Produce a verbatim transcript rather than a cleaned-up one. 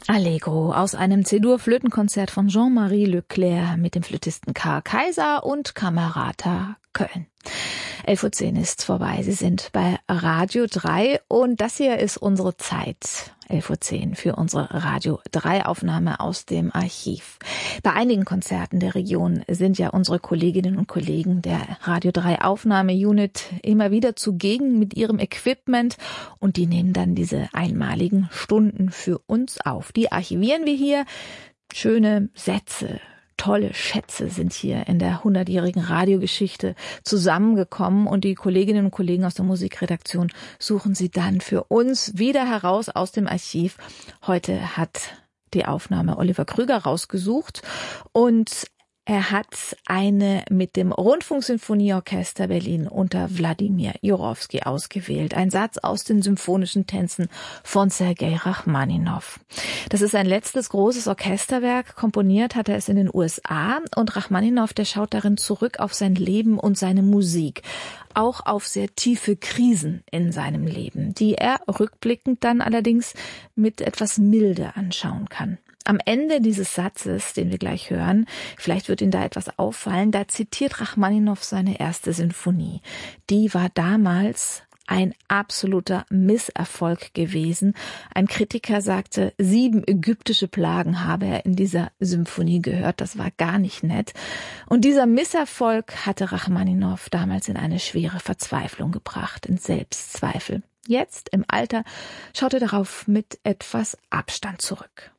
Allegro aus einem C-Dur-Flötenkonzert von Jean-Marie Leclerc mit dem Flötisten Karl Kaiser und Camerata Köln. elf Uhr zehn ist vorbei. Sie sind bei Radio drei und das hier ist unsere Zeit. elf Uhr zehn für unsere Radio drei Aufnahme aus dem Archiv. Bei einigen Konzerten der Region sind ja unsere Kolleginnen und Kollegen der Radio drei Aufnahme-Unit immer wieder zugegen mit ihrem Equipment und die nehmen dann diese einmaligen Stunden für uns auf. Die archivieren wir hier. Schöne Sätze, tolle Schätze sind hier in der hundertjährigen Radiogeschichte zusammengekommen und die Kolleginnen und Kollegen aus der Musikredaktion suchen sie dann für uns wieder heraus aus dem Archiv. Heute hat die Aufnahme Oliver Krüger rausgesucht und er hat eine mit dem Rundfunksinfonieorchester Berlin unter Wladimir Jurowski ausgewählt. Ein Satz aus den symphonischen Tänzen von Sergei Rachmaninow. Das ist ein letztes großes Orchesterwerk. Komponiert hat er es in den U S A und Rachmaninow, der schaut darin zurück auf sein Leben und seine Musik. Auch auf sehr tiefe Krisen in seinem Leben, die er rückblickend dann allerdings mit etwas Milde anschauen kann. Am Ende dieses Satzes, den wir gleich hören, vielleicht wird Ihnen da etwas auffallen, da zitiert Rachmaninow seine erste Sinfonie. Die war damals ein absoluter Misserfolg gewesen. Ein Kritiker sagte, sieben ägyptische Plagen habe er in dieser Symphonie gehört. Das war gar nicht nett. Und dieser Misserfolg hatte Rachmaninow damals in eine schwere Verzweiflung gebracht, in Selbstzweifel. Jetzt, im Alter, schaut er darauf mit etwas Abstand zurück.